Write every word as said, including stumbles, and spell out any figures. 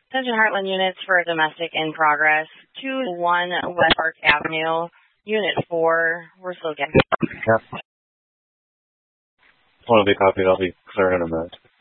Attention Heartland units for domestic in progress. two one West Park Avenue, Unit four. We're still getting. Yeah. One will be copied. I'll be clearing in a minute.